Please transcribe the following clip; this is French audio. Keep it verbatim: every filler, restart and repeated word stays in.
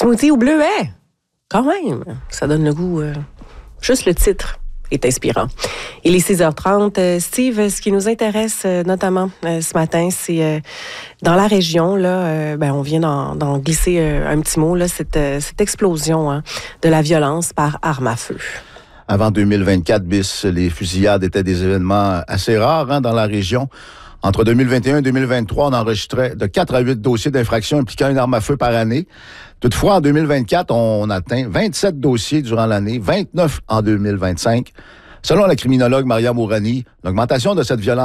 Smoothie au bleuet. Quand même, ça donne le goût. Euh, juste le titre est inspirant. Il est six heures trente. Euh, Steve, ce qui nous intéresse euh, notamment euh, ce matin, c'est euh, dans la région, là, euh, ben, on vient d'en, d'en glisser euh, un petit mot, là, cette, euh, cette explosion hein, de la violence par arme à feu. Avant deux mille vingt-quatre, bis, les fusillades étaient des événements assez rares hein, dans la région. Entre deux mille vingt et un et deux mille vingt-trois, on enregistrait de quatre à huit dossiers d'infraction impliquant une arme à feu par année. Toutefois, en deux mille vingt-quatre, on atteint vingt-sept dossiers durant l'année, vingt-neuf en deux mille vingt-cinq. Selon la criminologue Maria Mourani, l'augmentation de cette violence